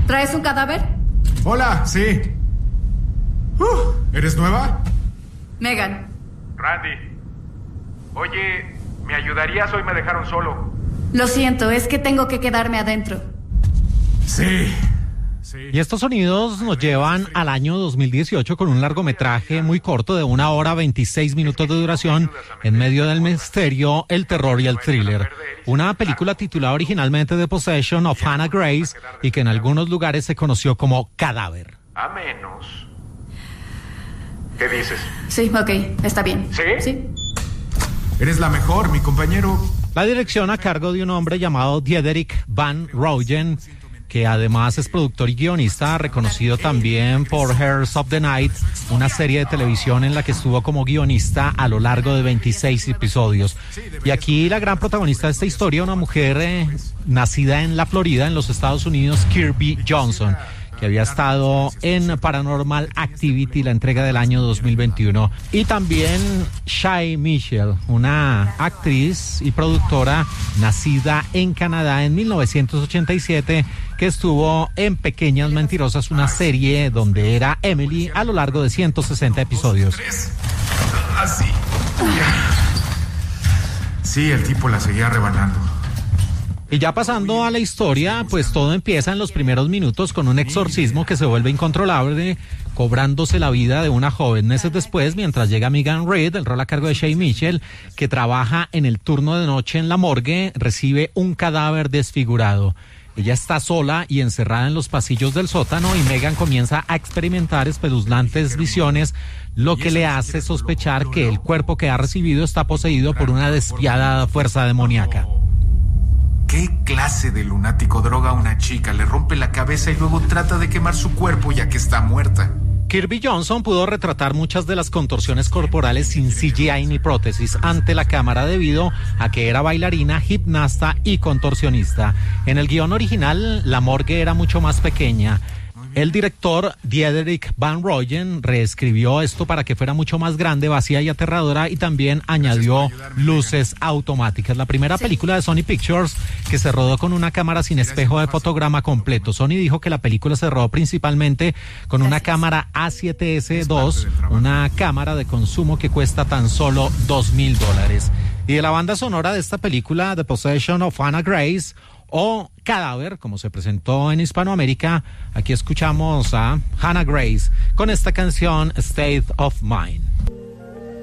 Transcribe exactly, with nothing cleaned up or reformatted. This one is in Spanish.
¿Traes un cadáver? Hola, sí. Uh, ¿Eres nueva? Megan. Randy. Oye, ¿me ayudarías? Hoy me dejaron solo. Lo siento, es que tengo que quedarme adentro. Sí. Y estos sonidos nos llevan al año dos mil dieciocho con un largometraje muy corto de una hora veintiséis minutos de duración en medio del misterio, el terror y el thriller. Una película titulada originalmente The Possession of Hannah Grace y que en algunos lugares se conoció como Cadáver. A menos... ¿Qué dices? Sí, ok, está bien. ¿Sí? Sí. Eres la mejor, mi compañero. La dirección a cargo de un hombre llamado Diederik Van Rooyen, que además es productor y guionista, reconocido también por Heirs of the Night, una serie de televisión en la que estuvo como guionista a lo largo de veintiséis episodios. Y aquí la gran protagonista de esta historia, una mujer eh, nacida en la Florida, en los Estados Unidos, Kirby Johnson, que había estado en Paranormal Activity, la entrega del año dos mil veintiuno, y también Shay Mitchell, una actriz y productora nacida en Canadá en mil novecientos ochenta y siete, que estuvo en Pequeñas Mentirosas, una serie donde era Emily a lo largo de ciento sesenta episodios. Así. Sí, el tipo la seguía rebanando. Y ya pasando a la historia, pues todo empieza en los primeros minutos con un exorcismo que se vuelve incontrolable, cobrándose la vida de una joven. Meses después, mientras llega Megan Reed, el rol a cargo de Shay Mitchell, que trabaja en el turno de noche en la morgue, recibe un cadáver desfigurado. Ella está sola y encerrada en los pasillos del sótano y Megan comienza a experimentar espeluznantes visiones, lo que le hace sospechar que el cuerpo que ha recibido está poseído por una despiadada fuerza demoníaca. ¿Qué clase de lunático droga a una chica, le rompe la cabeza y luego trata de quemar su cuerpo ya que está muerta? Kirby Johnson pudo retratar muchas de las contorsiones corporales sin C G I ni prótesis ante la cámara debido a que era bailarina, gimnasta y contorsionista. En el guión original, la morgue era mucho más pequeña. El director Diederik Van Rooyen reescribió esto para que fuera mucho más grande, vacía y aterradora, y también añadió luces automáticas. La primera película de Sony Pictures que se rodó con una cámara sin espejo de fotograma completo. Sony dijo que la película se rodó principalmente con una cámara A siete S dos, una cámara de consumo que cuesta tan solo dos mil dólares. Y de la banda sonora de esta película, The Possession of Hannah Grace, o Cadáver, como se presentó en Hispanoamérica, aquí escuchamos a Hannah Grace con esta canción State of Mind.